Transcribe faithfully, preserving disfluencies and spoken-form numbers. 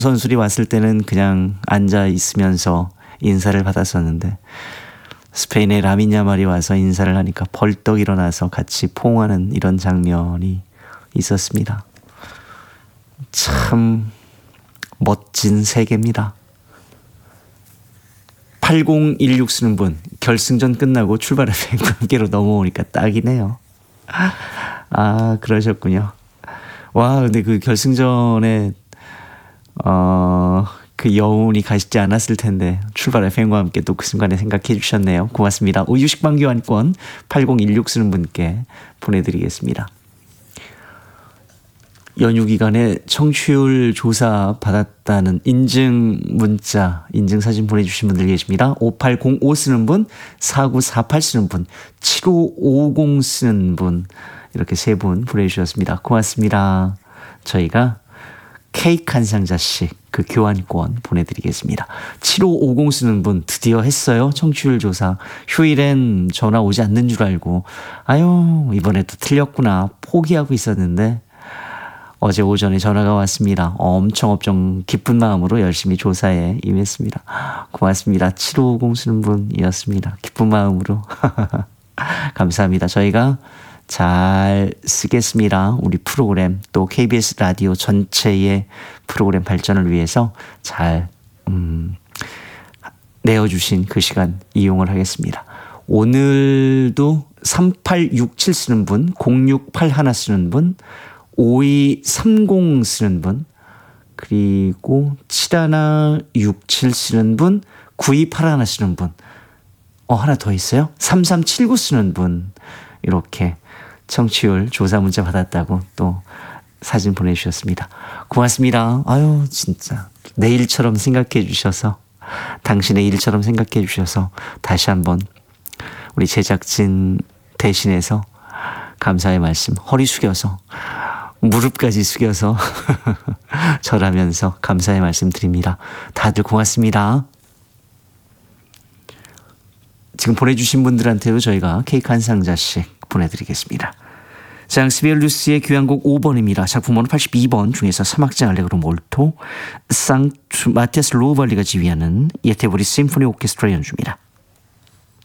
선수들이 왔을 때는 그냥 앉아 있으면서 인사를 받았었는데 스페인의 라민 야말이 와서 인사를 하니까 벌떡 일어나서 같이 포옹하는 이런 장면이 있었습니다. 참 멋진 세계입니다. 팔공일육 쓰는 분, 결승전 끝나고 출발 에프엠과 함께로 넘어오니까 딱이네요. 아, 그러셨군요. 와, 근데 그 결승전에 어, 그 여운이 가시지 않았을 텐데 출발 에프엠과 함께 또 그 순간에 생각해 주셨네요. 고맙습니다. 우유 식빵 교환권 팔공일육 쓰는 분께 보내드리겠습니다. 연휴 기간에 청취율 조사 받았다는 인증 문자, 인증 사진 보내주신 분들 계십니다. 오팔공오 쓰는 분, 사구사팔 쓰는 분, 칠오오공 쓰는 분, 이렇게 세 분 보내주셨습니다. 고맙습니다. 저희가 케이크 한 상자씩 그 교환권 보내드리겠습니다. 칠오오공 쓰는 분 드디어 했어요. 청취율 조사. 휴일엔 전화 오지 않는 줄 알고 아유 이번에도 틀렸구나 포기하고 있었는데 어제 오전에 전화가 왔습니다. 엄청 엄청 기쁜 마음으로 열심히 조사에 임했습니다. 고맙습니다. 칠오오공 쓰는 분이었습니다. 기쁜 마음으로. 감사합니다. 저희가 잘 쓰겠습니다. 우리 프로그램 또 케이비에스 라디오 전체의 프로그램 발전을 위해서 잘 음, 내어주신 그 시간 이용을 하겠습니다. 오늘도 삼팔육칠 쓰는 분, 공육팔일 쓰는 분, 오이삼공 쓰는 분, 그리고 칠일육칠 쓰는 분, 구이팔일 쓰는 분, 어 하나 더 있어요. 삼삼칠구 쓰는 분, 이렇게 청취율 조사 문자 받았다고 또 사진 보내주셨습니다. 고맙습니다. 아유 진짜 내일처럼 생각해 주셔서, 당신의 일처럼 생각해 주셔서 다시 한번 우리 제작진 대신해서 감사의 말씀 허리 숙여서 무릎까지 숙여서 절하면서 감사의 말씀 드립니다. 다들 고맙습니다. 지금 보내주신 분들한테도 저희가 케이크 한 상자씩 보내드리겠습니다. 자, 스비얼루스의 교향곡 오 번입니다. 작품번호 팔십이 번 중에서 사막장 알레그로 몰토, 상투 마티아스 로발리가 지휘하는 예테보리 심포니 오케스트라 연주입니다.